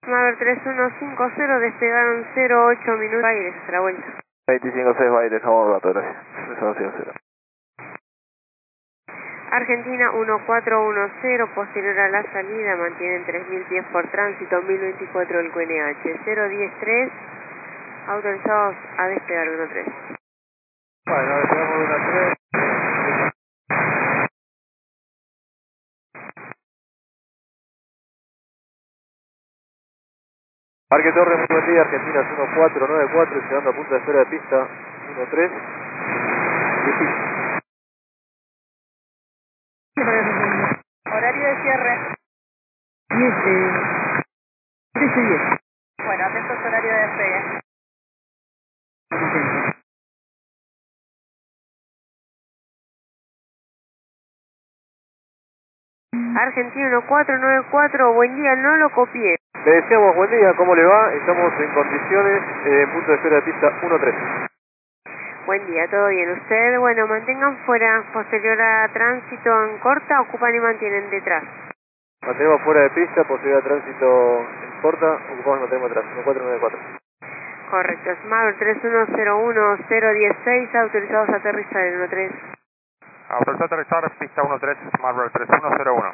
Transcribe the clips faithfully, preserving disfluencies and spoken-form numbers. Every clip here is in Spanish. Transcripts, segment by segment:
Smart tres uno cinco cero, despegaron cero ocho minutos, aires, hasta la vuelta. veinticinco seis, Baires, vamos rato, gracias. Eso ha sido cero. Argentina uno cuatro uno cero, posterior a la salida, mantienen tres mil pies por tránsito, mil veinticuatro el Q N H, cero diez tres, autorizados a despegar uno tres. Bueno, despegamos uno tres. Parque Torres, muy buen día, Argentina uno cuatro nueve cuatro, llegando a punto de espera de pista uno tres. Horario de cierre. diez, trece diez. Bueno, atentos horario de despegue. Argentina uno cuatro nueve cuatro, buen día, no lo copié. Le deseamos buen día, ¿cómo le va? Estamos en condiciones, eh, en punto de espera de pista uno tres. Buen día, ¿todo bien? ¿Usted? Bueno, mantengan fuera, posterior a tránsito en corta, ocupan y mantienen detrás. Mantenemos fuera de pista, posibilidad de tránsito en corta, ocupamos y mantenemos atrás, uno cuatro nueve cuatro. Correcto, Smart tres uno cero uno cero dieciséis, autorizados a aterrizar en uno tres. Autorizado a aterrizar, pista uno tres, Smart tres uno cero uno.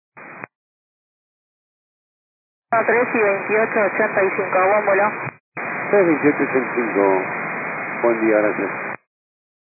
uno tres y veintiocho ochenta y cinco, buen vuelo. tres veintiocho ochenta y cinco, buen día, gracias.